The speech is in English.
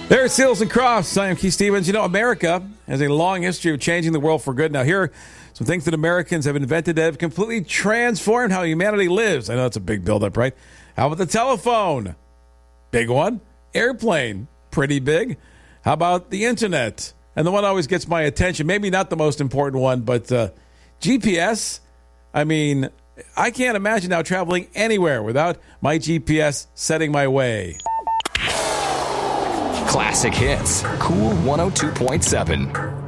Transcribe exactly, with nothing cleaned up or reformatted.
There's Seals and Crofts. I am Keith Stevens. You know, America has a long history of changing the world for good. Now, here are some things that Americans have invented that have completely transformed how humanity lives. I know it's a big buildup, right? How about the telephone? Big one. Airplane. Pretty big. How about the internet? And the one always gets my attention. Maybe not the most important one, but uh, G P S. I mean, I can't imagine now traveling anywhere without my G P S setting my way. Classic hits. Cool one oh two point seven.